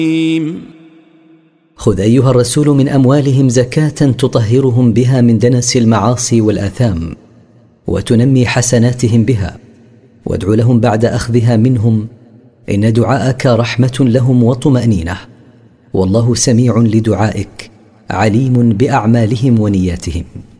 خذ أيها الرسول من أموالهم زكاة تطهرهم بها من دنس المعاصي والآثام وتنمي حسناتهم بها، وادع لهم بعد أخذها منهم، إن دعاءك رحمة لهم وطمأنينة، والله سميع لدعائك عليم بأعمالهم ونياتهم.